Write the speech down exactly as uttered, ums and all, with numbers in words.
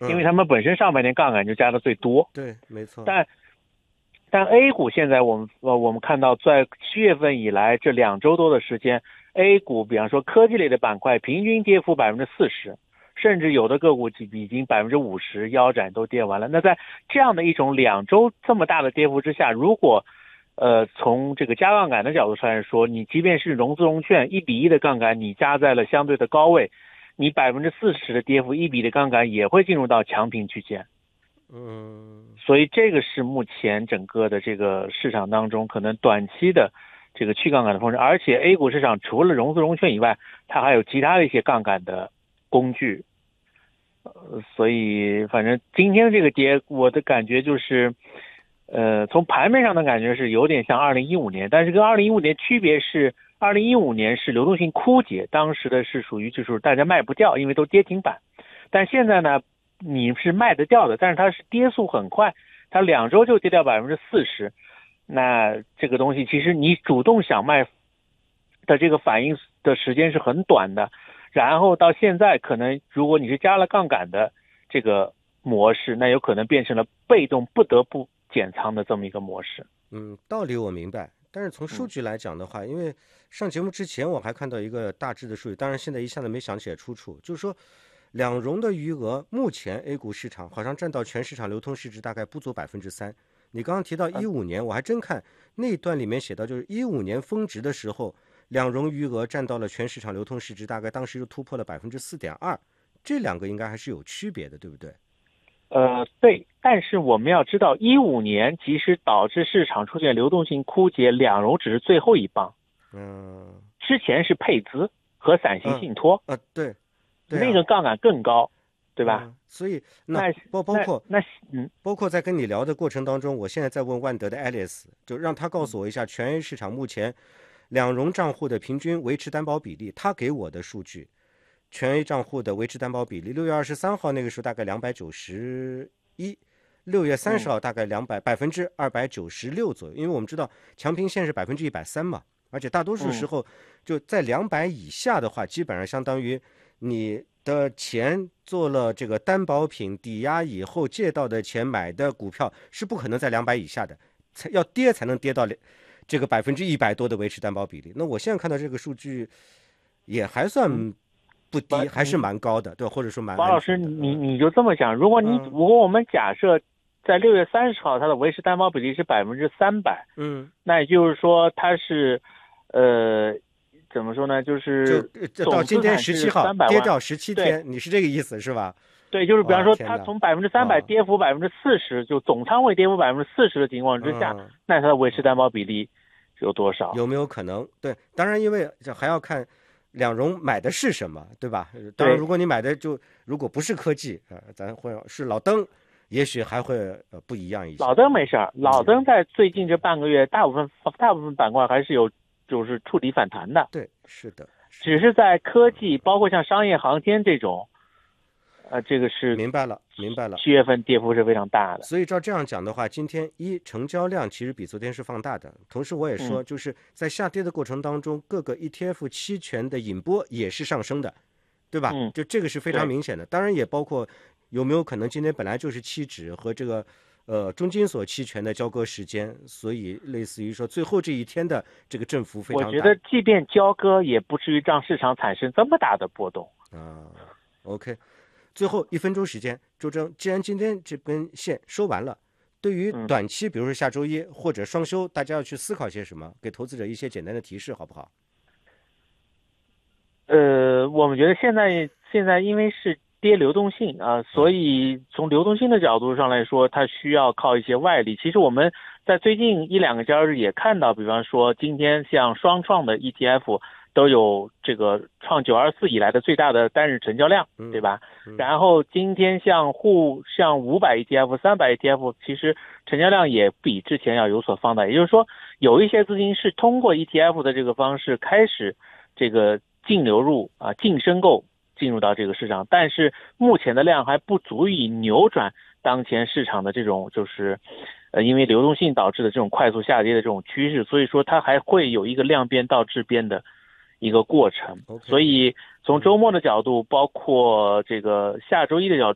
因为他们本身上半年杠杆就加的最多。 对，没错。 但但 A 股现在我们呃我们看到，在七月份以来这两周多的时间，A 股比方说科技类的板块平均跌幅百分之四十，甚至有的个股已经百分之五十腰斩都跌完了。那在这样的一种两周这么大的跌幅之下，如果呃从这个加杠杆的角度上来说，你即便是融资融券一比一的杠杆，你加在了相对的高位，你百分之四十的跌幅，一比的杠杆也会进入到强平区间。 嗯， 所以这个是目前整个的这个市场当中可能短期的这个去杠杆的方式，而且 A 股市场除了融资融券以外，它还有其他的一些杠杆的工具。呃，所以反正今天的这个跌，我的感觉就是，呃，从盘面上的感觉是有点像二零一五年，但是跟二零一五年区别是，二零一五年是流动性枯竭，当时的是属于就是大家卖不掉，因为都跌停板，但现在呢？你是卖得掉的，但是它是跌速很快，它两周就跌掉百分之四十。那这个东西其实你主动想卖的这个反应的时间是很短的，然后到现在可能如果你是加了杠杆的这个模式，那有可能变成了被动不得不减仓的这么一个模式。 嗯，道理我明白，但是从数据来讲的话，因为上节目之前我还看到一个大致的数据，当然现在一下子没想起来出处，就是说。两融的余额，目前 A 股市场好像占到全市场流通市值大概不足百分之三。你刚刚提到一五年，我还真看那段里面写到，就是一五年峰值的时候，两融余额占到了全市场流通市值，大概当时就突破了百分之四点二。这两个应该还是有区别的，对不对？ 呃，对，但是我们要知道，一五年即使导致市场出现流动性枯竭，两融只是最后一棒。 嗯， 之前是配资和散形信托。 啊、嗯呃，对。对啊、 那个杠杆更高，对吧？ 嗯、所以那包包括那嗯， 包括在跟你聊的过程当中，我现在在问万德的 Alice， 就让他告诉我一下全 A 市场目前两融账户的平均维持担保比例。他给我的数据，全 A 账户的维持担保比例，六月二十三号那个时候大概两百九十一，六月三十号大概两百百分之二百九十六左右。因为我们知道强平线是百分之一百三嘛，而且大多数时候就在两百以下的话，基本上相当于。你的钱做了这个担保品抵押以后借到的钱买的股票是不可能在两百以下的，才要跌才能跌到这个百分之一百多的维持担保比例。那我现在看到这个数据也还算不低，嗯、还是蛮高的，对，或者说蛮。 王老师，你你就这么想，如果你、嗯、如果我们假设在六月三十号它的维持担保比例是百分之三百， 嗯， 那也就是说它是呃。怎么说呢？就是就到今天十七号跌掉十七天，你是这个意思是吧？ 对，就是比方说，它从百分之三百跌幅百分之四十，就总仓位跌幅百分之四十的情况之下，嗯、那它的维持担保比例有多少？ 有没有可能？对，当然，因为这还要看两融买的是什么，对吧？当然，如果你买的就如果不是科技，呃，咱会是老登，也许还会呃不一样一些。 老登没事儿，老登在最近这半个月，大部分大部分板块还是有。就是触底反弹的， 对，是的， 是的只是在科技，包括像商业航天这种，呃，这个是明白了，明白了。 七月份跌幅是非常大的， 所以照这样讲的话，今天一成交量其实比昨天是放大的，同时我也说，就是在下跌的过程当中，嗯、各个 E T F 期权的引波也是上升的，对吧？ 嗯， 就这个是非常明显的。当然也包括有没有可能今天本来就是期指和这个。呃，中金所期权的交割时间，所以类似于说最后这一天的这个振幅非常大。 我觉得即便交割，也不至于让市场产生这么大的波动啊。OK， 最后一分钟时间，周征，既然今天这根线收完了，对于短期，比如说下周一或者双休，大家要去思考些什么？给投资者一些简单的提示，好不好？ 呃，我们觉得现在现在因为是。跌流动性啊，所以从流动性的角度上来说，它需要靠一些外力。其实我们在最近一两个交易日也看到，比方说今天像双创的 E T F 都有这个创九二四以来的最大的单日成交量，对吧？然后今天像沪像五百 E T F、三百 E T F， 其实成交量也比之前要有所放大。也就是说，有一些资金是通过 E T F 的这个方式开始这个净流入啊，净申购。进入到这个市场，但是目前的量还不足以扭转当前市场的这种就是呃因为流动性导致的这种快速下跌的这种趋势，所以说它还会有一个量变到质变的一个过程。 Okay. 所以从周末的角度，包括这个下周一的角